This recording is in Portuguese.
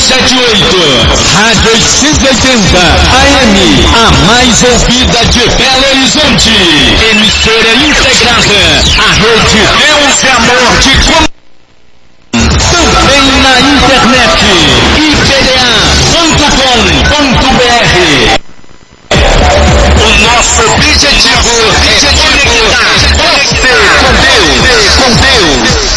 Rádio 880 AM, a mais ouvida de Belo Horizonte. Emissora integrada, a Rede Deus e Amor de